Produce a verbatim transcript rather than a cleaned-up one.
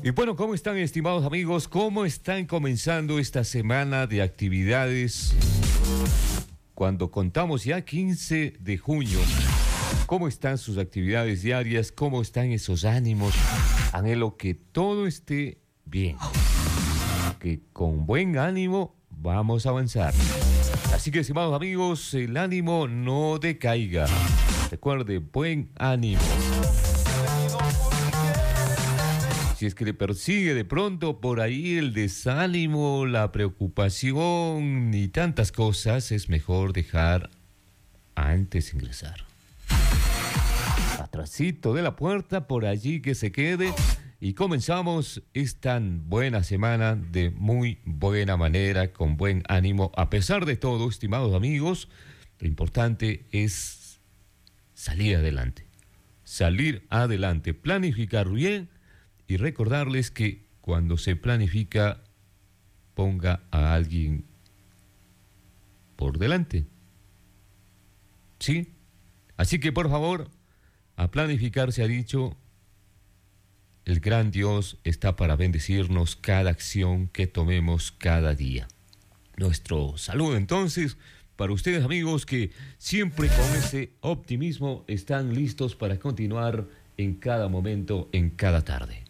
Y bueno, ¿cómo están, estimados amigos? ¿Cómo están comenzando esta semana de actividades? Cuando contamos ya quince de junio, ¿cómo están sus actividades diarias? ¿Cómo están esos ánimos? Anhelo que todo esté bien, que con buen ánimo vamos a avanzar. Así que, estimados amigos, el ánimo no decaiga. Recuerde, buen ánimo. Si es que le persigue de pronto por ahí el desánimo, la preocupación y tantas cosas, es mejor dejar antes ingresar. Atrasito de la puerta, por allí que se quede. Y comenzamos esta buena semana de muy buena manera, con buen ánimo. A pesar de todo, estimados amigos, lo importante es salir adelante. Salir adelante, planificar bien. Y recordarles que cuando se planifica, ponga a alguien por delante. ¿Sí? Así que, por favor, a planificar se ha dicho. El gran Dios está para bendecirnos cada acción que tomemos cada día. Nuestro saludo, entonces, para ustedes, amigos, que siempre con ese optimismo están listos para continuar en cada momento, en cada tarde.